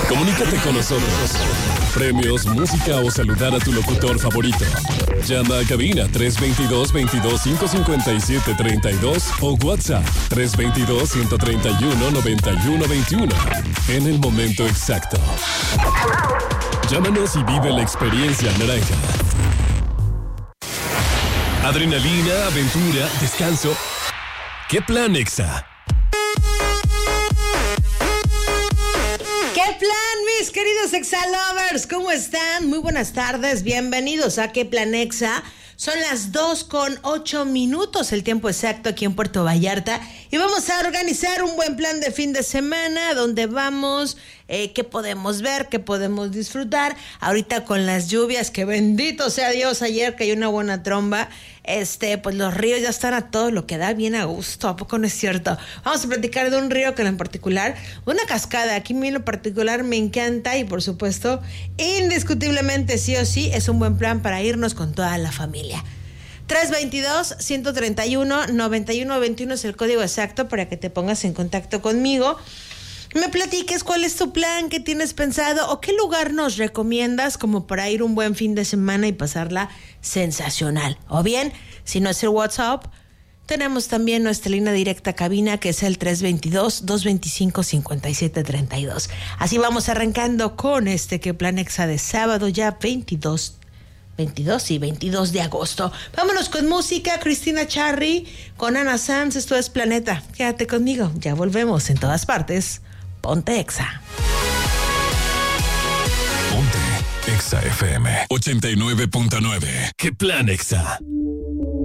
Comunícate con nosotros. Premios, música o saludar a tu locutor favorito. Llama a cabina 322-557-32 o WhatsApp 322-131-9121 en el momento exacto. Llámanos y vive la experiencia naranja. Adrenalina, aventura, descanso. ¿Qué plan, Exa? ¿Qué plan, mis queridos Exa-lovers? ¿Cómo están? Muy buenas tardes. Bienvenidos a ¿Qué plan, Exa? Son las 2:08, el tiempo exacto aquí en Puerto Vallarta. Y vamos a organizar un buen plan de fin de semana donde vamos, qué podemos ver, qué podemos disfrutar. Ahorita con las lluvias, que bendito sea Dios, ayer cayó una buena tromba. Pues los ríos ya están a todo lo que da, bien a gusto. ¿A poco no es cierto? Vamos a platicar de un río que en particular, una cascada, aquí a mí en lo particular me encanta y por supuesto, indiscutiblemente sí o sí, es un buen plan para irnos con toda la familia. 322-131-9121 es el código exacto para que te pongas en contacto conmigo. Me platiques cuál es tu plan, qué tienes pensado o qué lugar nos recomiendas como para ir un buen fin de semana y pasarla sensacional. O bien, si no es el WhatsApp, tenemos también nuestra línea directa cabina que es el 322-225-5732. Así vamos arrancando con ¿Qué plan, Exa? De sábado ya 22 de agosto. Vámonos con música. Cristina Charry con Ana Sanz. Esto es Planeta. Quédate conmigo. Ya volvemos en todas partes. Ponte Exa. Ponte Exa FM 89.9. ¿Qué plan, Exa?